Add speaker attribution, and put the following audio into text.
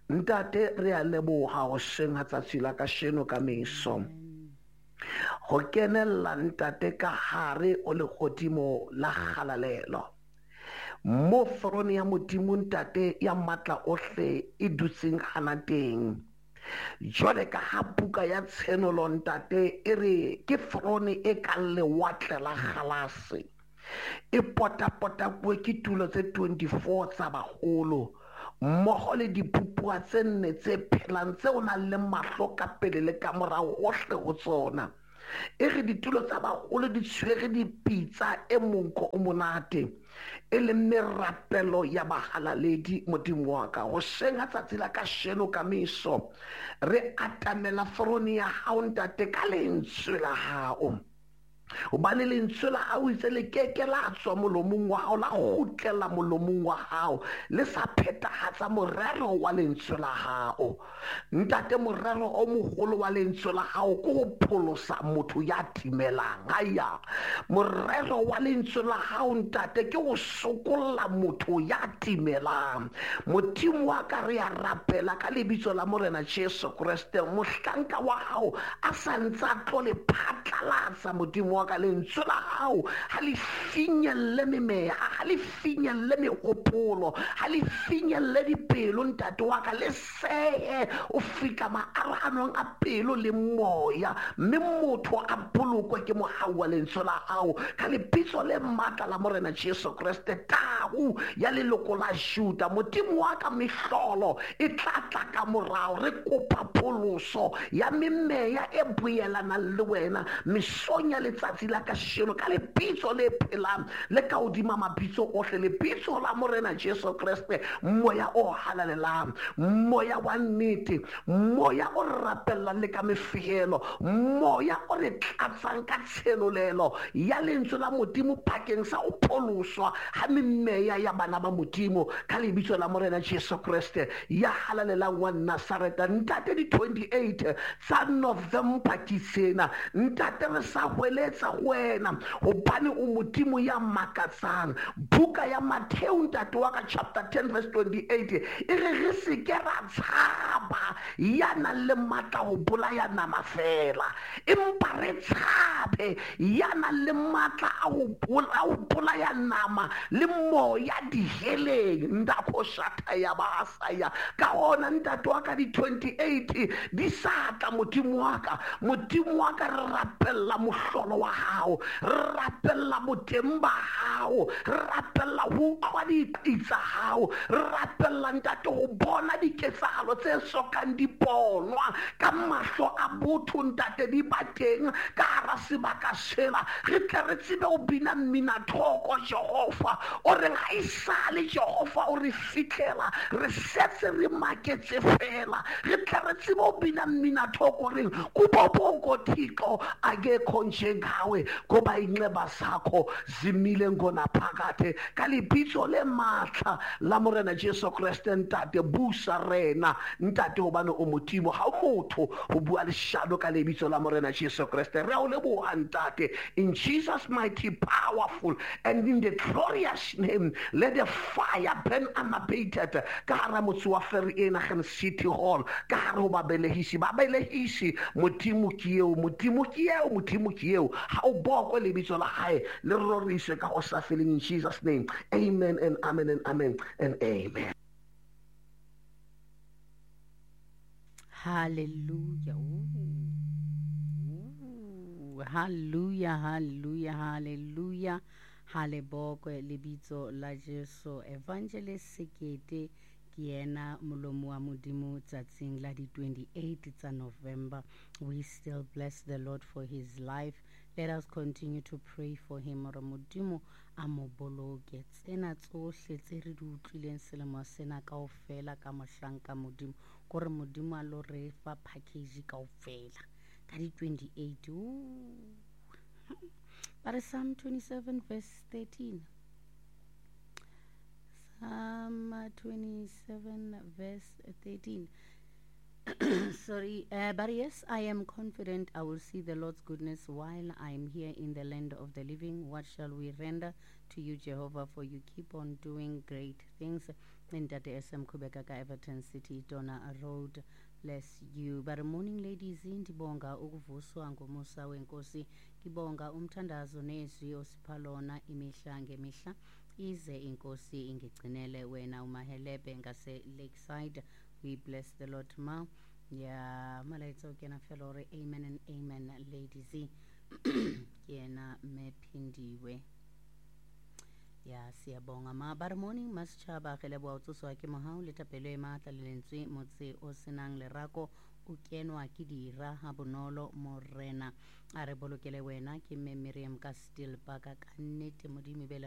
Speaker 1: Ntate re a leboga go seng tsatsi la kasheno ka meso go kenella ntate ka gare o le godimo la galalelo mo throne ya modimo ntate ya matla ohle e dutseng gana teng jwale ka ga buka ya tshenolo ntate e re ke throne e ka lewatle la galase e potapotakuwe ke tulo tse 24 tsa bagolo mmogo le dipupua tse 4 tse phelang tse o nang le mahlo ka pele le ka morago gohle go tsona e re ditulo tsa bagolo di tshwere dipitsa e monko o monate e le merapelo ya bagalaledi modimo wa ka go senga tsatsi la kasheno ka meso re atamela throne ya hao ntate ka lentswe la hao gobane lentswe la hao itse le keke la tswa molomong wa hao la gutlela molomong wa hao le sa phethagatsa morero wa lentswe la hao ntate morero o mogolo wa lentswe la hao ke go pholosa motho ya timelang aya morero wa lentswe la hao ntate ke go sokolla motho ya timelang modimo wa ka re ya rapela ka lebitso la morena Jesu Kriste mohlanka wa hao a sa ntse tlo le phatlalatsa modimo wa ka lentswe la hao ha le finyelle memeya ha le finyelle megopolo ha le finyelle dipelo ntate wa ka le sehe o fika maaroganong a pelo le moya mme motho a bolokwe ke mogau wa lentswe la hao ka lebitso le matla la morena Jesu Kriste tau ya leloko la Juda modimo wa ka mehlolo e tlatla ka morao re kopa pholoso ya memeya e boelanang le wena mesonya letsatsi la kasheno ka lebitso le phelang le ka hodima mabitso ohle lebitso la morena Jesu Kriste moya o halalelang moya wa nnete moya o rapellang le ka mefihelo moya o re tlatsang ka tshenolelo ya lentswe la modimo pakeng sa o pholoswa ha memeya ya bana ba modimo ka lebitso la morena Jesu Kriste ya halalelang wa Nazareta ntate di 28 tsa November ke tsena ntate re sa hweletsa wena gobane o modimo ya makatsang buka ya Matthew ntate wa ka chapter 10 verse 28 e re se ke ra tshaba yana le matla go bolaya nama fela empa re tshabe yana le matla a go bolaya nama le moya diheleng ndako shata ya basaya ka ona ntate wa ka di 28 di sata modimo wa ka re rapella mohlolo wa hao re rapella boteng ba hao re rapella ho kwa ditsa hao re rapella ntate go bona diketsahalo tse sokang di bonwa ka mahlo a botho ntate di bateng ka hara sebaka sela re tle re tsebe go bina mmina thoko Jehova o re ga isale Jehova o re fitlhela re setse re maketse fela re tle re tsebe go bina mmina thoko reng kubobongo Thixo akekho njengawe ngoba inxeba zakho zimile ngonaphakade ka lebitso le matla la morena Jesu Kriste ntate busa rena ntate hobane o modimo ha motho go bua leshano ka lebitso la morena Jesu Kriste re o leboha ntate in Jesus mighty powerful and in the glorious name let the fire burn unabated ka hara motse wa Vereeniging City Hall ka hare ho babelehisi modimo ke eo ha o bokwe lebitso la hae le roriswe ka go sa feleng in Jesus name amen and amen and amen and amen.
Speaker 2: Hallelujah. Hallelujah, hallelujah, hallelujah. Halebokwe lebitso la Jesu. Evangelist Sekete ke yena molomo wa modimo tsatsing la di 28 tsa November. We still bless the Lord for his life. Let us continue to pray for him. Re modimo a mo boloke tsena tsohle tse re di utlwileng selemo sena kaofela ka mohlanka modimo gore modimo a lo re fa package kaofela ka di 28. But Psalm 27 verse 13. Psalm 27 verse 13. Sorry, but yes, I am confident I will see the Lord's goodness while I am here in the land of the living. What shall we render to you, Jehovah? For you keep on doing great things. Ntate SM Kubeka ka Everton City Donna Road. Bless you. But morning ladies, ndibonga ukuvuswa ngomusa wenkosi. Kibonga umthandazo nezwi osiphalona imihla ngemihla. Ize inkosi ingigcinele wena umahelebe ngase Lakeside. We bless the Lord ma. Ya malaitso kena felore amen and amen ladies. Kena mephindiwe. Ya siyabonga ma bar morning masitjhaba ge leboa utsoswa ke mohau le tapelo e matla le lentswe motse o senang lerako o kenwa ke dira ha bonolo morena a re bolokele wena ke mme Miriam ka Still Park ka nnete modimo bele